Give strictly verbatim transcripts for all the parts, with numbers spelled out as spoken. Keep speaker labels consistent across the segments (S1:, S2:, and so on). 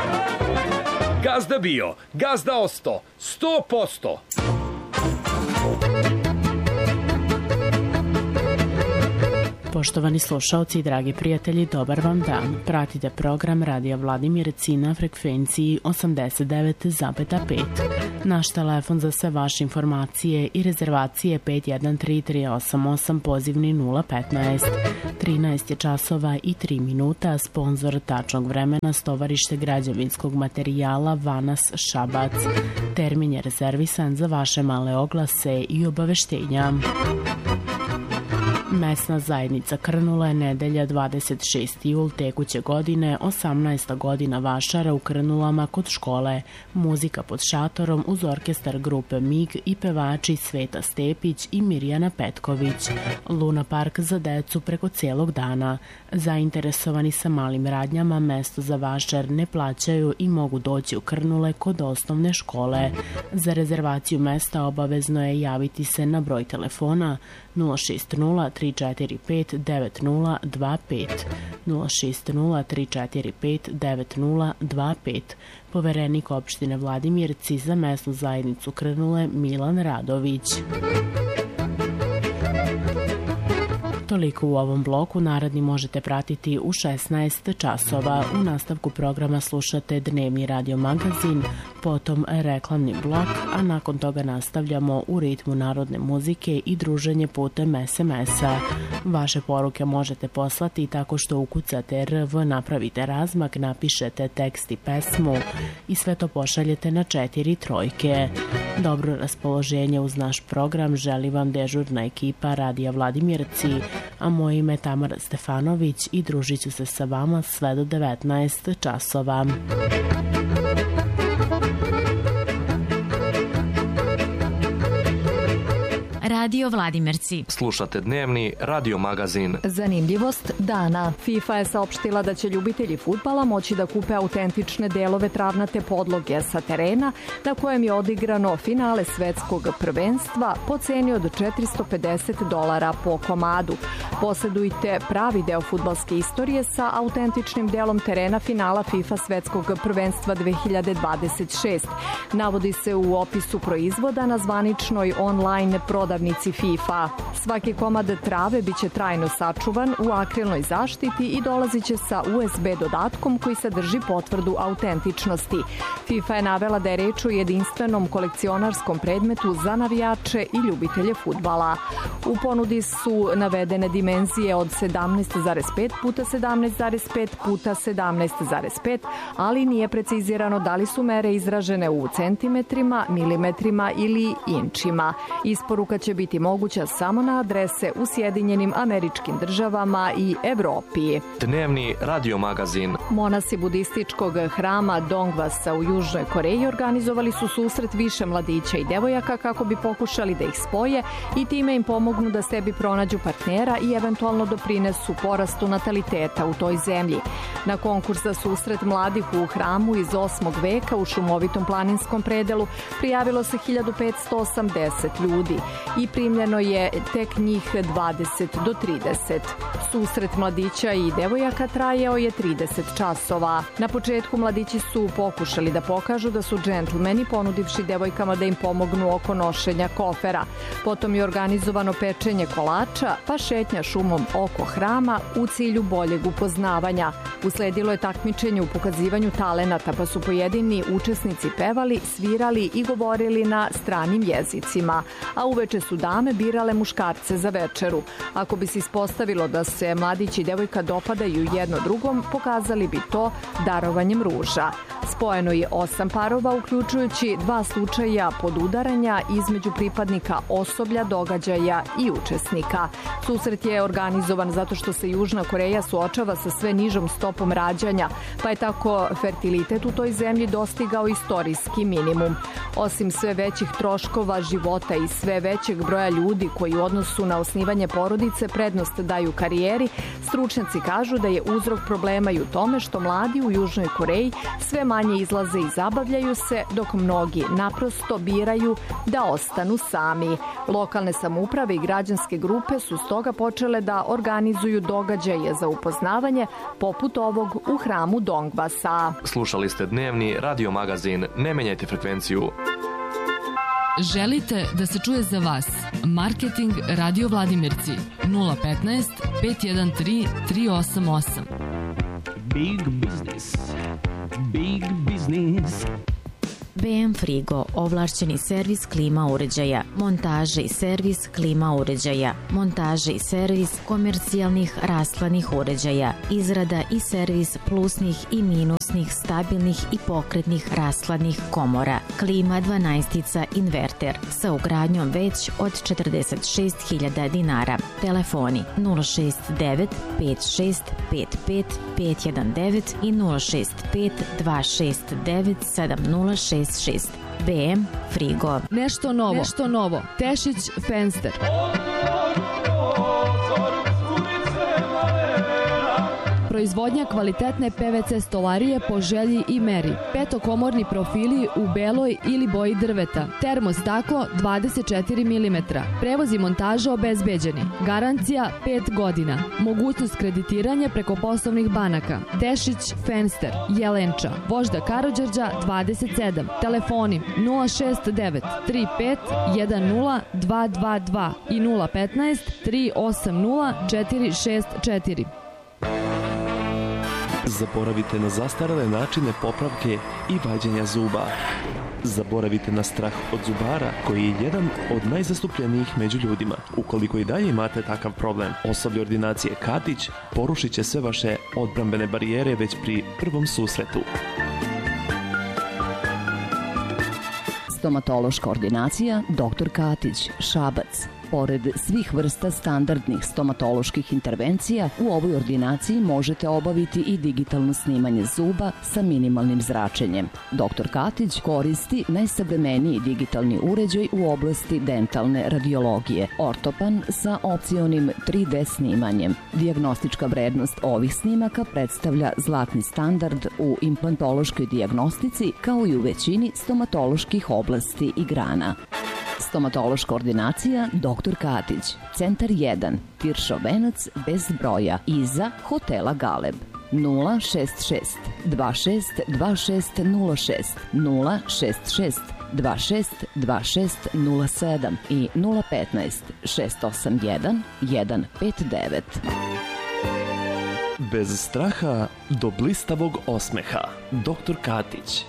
S1: Gazda bio, gazda osto, sto posto.
S2: Poštovani slušaoci i dragi prijatelji, dobar vam dan. Pratite program Radija Vladimir Cin na frekvenciji osamdeset devet zarez pet. Naš telefon za sve vaše informacije i rezervacije pet jedan tri tri osam osam, pozivni nula petnaest. trinaest je časova i tri minuta, sponzor tačnog vremena Stovarište građevinskog materijala Vanas Šabac. Termin je rezervisan za vaše male oglase i obaveštenja. Mesna zajednica Krnula je nedelja dvadeset šesti jul tekuće godine, osamnaesta godina vašara u Krnulama kod škole, muzika pod šatorom uz orkestar grupe MIG i pevači Sveta Stepić i Mirjana Petković. Luna park za decu preko cijelog dana. Zainteresovani sa malim radnjama mesto za vašar ne plaćaju i mogu doći u Krnule kod osnovne škole. Za rezervaciju mesta obavezno je javiti se na broj telefona nula šest nula tri četiri pet devet nula dva pet, nula šest nula tri četiri pet devet nula dva pet. Poverenik opštine Vladimirci za mesnu zajednicu Krnule Milan Radović. Toliko u ovom bloku, naredni možete pratiti u šesnaest časova. U nastavku programa slušate dnevni radio magazin, potom reklamni blok, a nakon toga nastavljamo u ritmu narodne muzike i druženje putem es em es-a. Vaše poruke možete poslati tako što ukucate R V, napravite razmak, napišete tekst i pesmu i sve to pošaljete na četiri trojke. Dobro raspoloženje uz naš program želi vam dežurna ekipa Radija Vladimirci, a moje ime je Tamara Stefanović i družit ću se sa vama sve do devetnaest časova.
S3: Radio Vladimirci.
S4: Slušate dnevni radio magazin.
S5: Zanimljivost dana. FIFA je saopštila da će ljubitelji fudbala moći da kupe autentične delove travnate podloge sa terena na kojem je odigrano finale svetskog prvenstva po ceni od četiristo pedeset dolara po komadu. Posedujte pravi deo fudbalske istorije sa autentičnim delom terena finala FIFA svetskog prvenstva dve hiljade dvadeset šest. Navodi se u opisu proizvoda na zvaničnoj online prodavnici FIFA. Svaki komad trave biće trajno sačuvan u akrilnoj zaštiti i dolazit će sa U S B dodatkom koji sadrži potvrdu autentičnosti. FIFA je navela da je reč o jedinstvenom kolekcionarskom predmetu za navijače i ljubitelje fudbala. U ponudi su navedene dimenzije od sedamnaest zarez pet puta sedamnaest zarez pet puta sedamnaest zarez pet, ali nije precizirano da li su mere izražene u centimetrima, milimetrima ili inčima. Isporuka će biti moguća samo na adrese u Sjedinjenim Američkim Državama i Evropi.
S4: Dnevni radio magazin.
S5: Monasi budističkog hrama Dongvasa u Južnoj Koreji organizovali su susret više mladića i devojaka kako bi pokušali da ih spoje i time im pomognu da sebi pronađu partnera i eventualno doprinesu porastu nataliteta u toj zemlji. Na konkurs za susret mladih u hramu iz osmog veka u šumovitom planinskom predelu prijavilo se hiljadu petsto osamdeset ljudi i primljeno je tek njih dvadeset do trideset. Susret mladića i devojaka trajao je trideset časova. Na početku mladići su pokušali da pokažu da su džentlmeni, ponudivši devojkama da im pomognu oko nošenja kofera. Potom je organizovano pečenje kolača, pa šetnja šumom oko hrama u cilju boljeg upoznavanja. Usledilo je takmičenje u pokazivanju talenata, pa su pojedini učesnici pevali, svirali i govorili na stranim jezicima, a uveče su dame birale muškarce za večeru. Ako bi se ispostavilo da se mladić i devojka dopadaju jedno drugom, pokazali bi to darovanjem ruža. Spojeno je osam parova, uključujući dva slučaja podudaranja između pripadnika osoblja, događaja i učesnika. Susret je organizovan zato što se Južna Koreja suočava sa sve nižom stopom rađanja, pa je tako fertilitet u toj zemlji dostigao istorijski minimum. Osim sve većih troškova života i sve većeg broja ljudi koji u odnosu na osnivanje porodice prednost daju karijeri, stručnjaci kažu da je uzrok problema i u tome što mladi u Južnoj Koreji sve manje izlaze i zabavljaju se, dok mnogi naprosto biraju da ostanu sami. Lokalne samouprave i građanske grupe su stoga počele da organizuju događaje za upoznavanje, poput ovog u hramu Dongbasa.
S4: Slušali ste dnevni radio magazin. Ne menjajte frekvenciju.
S6: Želite da se čuje za vas? Marketing Radio Vladimirci nula petnaest pet jedan tri tri osam osam.
S7: Big business. Big business.
S3: B M Frigo, ovlašćeni servis klima uređaja, montaže i servis klima uređaja, montaže i servis komercijalnih rashladnih uređaja, izrada i servis plusnih i minusnih stabilnih i pokretnih rashladnih komora, klima dvanaestica inverter sa ugradnjom već od četrdeset šest hiljada dinara. Telefoni nula šest devet pet šest pet pet pet jedan devet i nula šest pet dva šest devet sedam nula šest šest. B M Frigo.
S8: Nešto novo, nešto novo. Tešić Fenster. Proizvodnja kvalitetne P V C stolarije po želji i meri. Petokomorni profili u beloj ili boji drveta. Termostaklo dvadeset četiri milimetra. Prevoz i montaža obezbeđeni. Garancija pet godina. Mogućnost kreditiranja preko poslovnih banaka. Tešić Fenster, Jelenča, Vožda Karađorđa dvadeset sedam. Telefoni nula šest devet tri pet jedan nula dva dva dva i nula petnaest tri osam nula četiri šest četiri.
S9: Zaboravite na zastarele načine popravke i vađenja zuba. Zaboravite na strah od zubara, koji je jedan od najzastupljenijih među ljudima. Ukoliko i dalje imate takav problem, osoblje ordinacije Katić porušit će sve vaše odbrambene barijere već pri prvom susretu.
S10: Stomatološka ordinacija doktor Katić, Šabac. Pored svih vrsta standardnih stomatoloških intervencija, u ovoj ordinaciji možete obaviti i digitalno snimanje zuba sa minimalnim zračenjem. doktor Katić koristi najsavremeniji digitalni uređaj u oblasti dentalne radiologije, ortopan sa opcionim tri D snimanjem. Dijagnostička vrednost ovih snimaka predstavlja zlatni standard u implantološkoj dijagnostici, kao i u većini stomatoloških oblasti i grana. Stomatološka ordinacija doktor Katić, Centar jedan, Tiršov venac bez broja, iza hotela Galeb. nula šest šest dva šest dva šest nula šest, nula šest šest dva šest dva šest nula sedam i nula petnaest šest osam jedan jedan pet devet.
S9: Bez straha do blistavog osmeha. doktor Katić.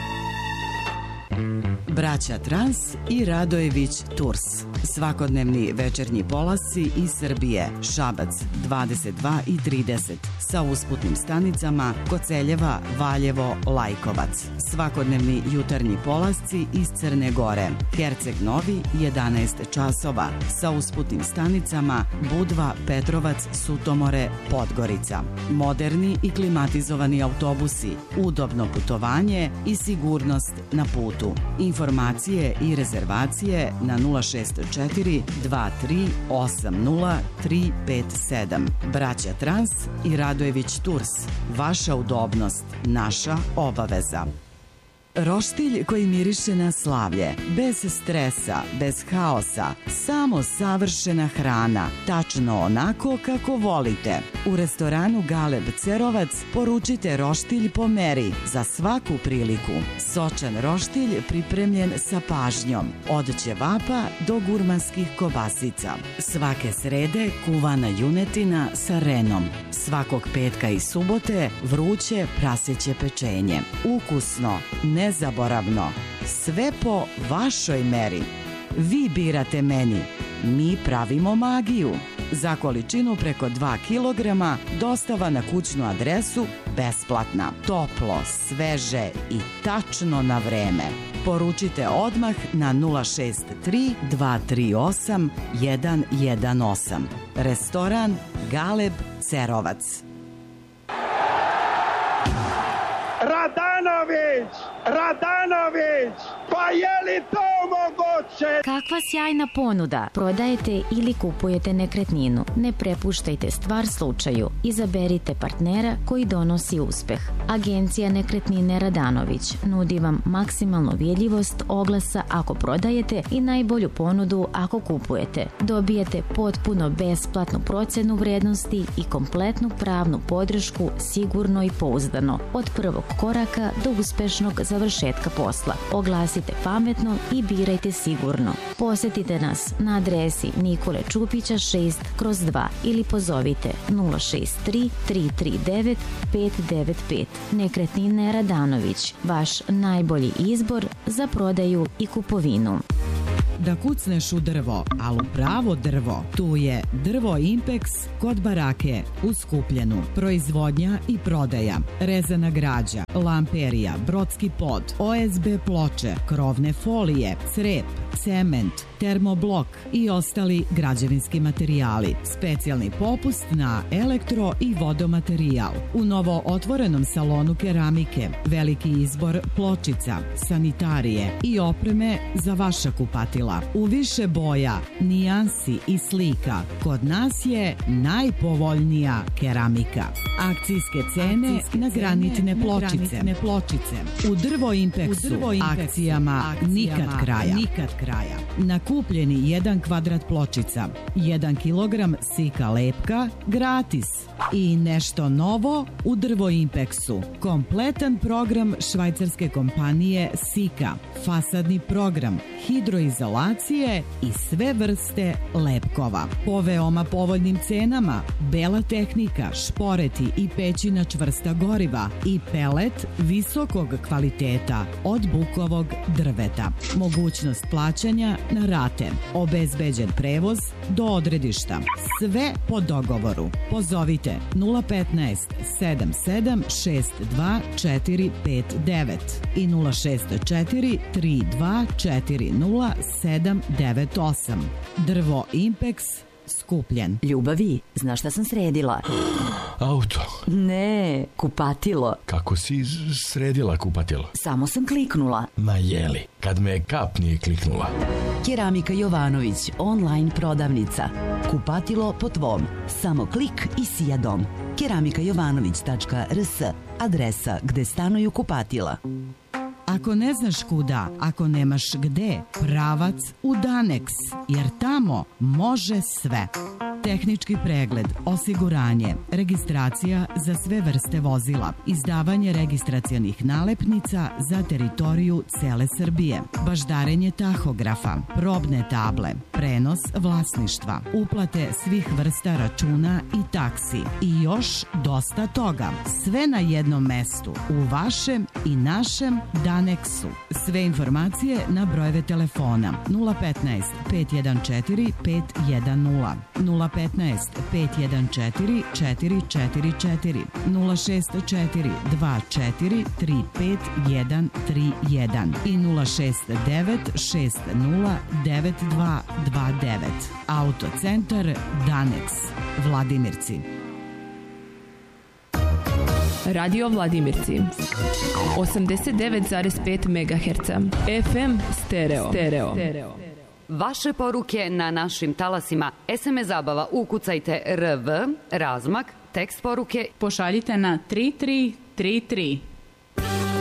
S11: Braća Trans i Radojević Tours. Svakodnevni večernji polasci iz Srbije. Šabac dvadeset dva i trideset sa usputnim stanicama Koceljeva, Valjevo, Lajkovac. Svakodnevni jutarnji polasci iz Crne Gore. Herceg Novi jedanaest časova sa usputnim stanicama Budva, Petrovac, Sutomore, Podgorica. Moderni i klimatizovani autobusi, udobno putovanje i sigurnost na putu. Informacije i rezervacije na nula šest četiri dva tri osam nula tri pet sedam. Braća Trans i Radojević Tours. Vaša udobnost, naša obaveza. Roštilj koji miriše na slavlje, bez stresa, bez haosa, samo savršena hrana, tačno onako kako volite. U restoranu Galeb Cerovac poručite roštilj po meri za svaku priliku. Sočan roštilj pripremljen sa pažnjom, od ćevapa do gurmanskih kobasica. Svake srede kuvana junetina sa renom. Svakog petka i subote vruće praseće pečenje. Ukusno, ne nezaboravno, sve po vašoj meri. Vi birate meni, mi pravimo magiju. Za količinu preko dva kilograma dostava na kućnu adresu besplatna. Toplo, sveže i tačno na vreme. Poručite odmah na nula šest tri dva tri osam jedan jedan osam. Restoran Galeb Cerovac.
S12: Radanović! Radanović! Pa je li to moguće?
S3: Kakva sjajna ponuda! Prodajete ili kupujete nekretninu. Ne prepuštajte stvar slučaju. Izaberite partnera koji donosi uspeh. Agencija Nekretnine Radanović nudi vam maksimalnu vidljivost oglasa ako prodajete i najbolju ponudu ako kupujete. Dobijete potpuno besplatnu procenu vrednosti i kompletnu pravnu podršku sigurno i pouzdano. Od prvog koraka do uspešnog završetka posla. Oglasite pametno i birajte sigurno. Posjetite nas na adresi Nikole Čupića šest kroz dva ili pozovite nula šest tri tri tri devet pet devet pet. Nekretnine Radanović, vaš najbolji izbor za prodaju i kupovinu.
S11: Da kucneš u drvo, ali u pravo drvo, tu je Drvo Impex kod Barake u Skupljenu. Proizvodnja i prodaja, rezana građa, lamperija, brodski pod, O S B ploče, krovne folije, crep, cement, termoblok i ostali građevinski materijali. Specijalni popust na elektro i vodomaterijal. U novo otvorenom salonu keramike, veliki izbor pločica, sanitarije i opreme za vaša kupatila. U više boja, nijansi i slika, kod nas je najpovoljnija keramika. Akcijske cene Akcijske na granitne cene, pločice. Na pločice. U Drvo Impexu, Drvo Impexu akcijama, akcijama nikad kraja. Nikad kraja. Na kupljeni jedan kvadrat pločica, jedan kilogram sika lepka, gratis. I nešto novo u Drvo Impexu. Kompletan program švajcarske kompanije Sika. Fasadni program, hidroizolacije i sve vrste lepkova. Po veoma povoljnim cenama, bela tehnika, šporeti i pećina čvrsta goriva i pelet visokog kvaliteta od bukovog drveta. Mogućnost plaćanja na rate. Obezbeđen prevoz do odredišta. Sve po dogovoru. Pozovite nula petnaest sedam sedam šest dva četiri pet devet i nula šest četiri tri dva četiri nula sedam devet osam. Drvo Impex, Skupljen.
S13: Ljubavi, znaš šta sam sredila?
S14: Auto.
S13: Ne, kupatilo.
S14: Kako si sredila kupatilo?
S13: Samo sam kliknula.
S14: Ma jeli, kad me kap nije kliknula.
S13: Keramika Jovanović, online prodavnica. Kupatilo po tvom. Samo klik i sija dom. keramika jovanović tačka r s, adresa gde stanuju kupatila.
S11: Ako ne znaš kuda, ako nemaš gde, pravac u Danex, jer tamo može sve. Tehnički pregled, osiguranje, registracija za sve vrste vozila, izdavanje registracionih nalepnica za teritoriju cele Srbije, baždarenje tahografa, probne table, prenos vlasništva, uplate svih vrsta računa i taksi i još dosta toga. Sve na jednom mestu, u vašem i našem Danexu. Sve informacije na brojeve telefona nula petnaest pet jedan četiri pet jedan nula, nula petnaest pet jedan četiri četiri četiri četiri, nula šest četiri dva četiri tri pet jedan tri jedan i nula šest devet šest nula devet dva dva devet. Autocentar Danex, Vladimirci.
S8: Radio Vladimirci osamdeset devet zarez pet megaherca, F M stereo. stereo.
S15: Vaše poruke na našim talasima. S M S zabava, ukucajte R V, razmak, tekst poruke.
S2: Pošaljite na tri tri tri tri.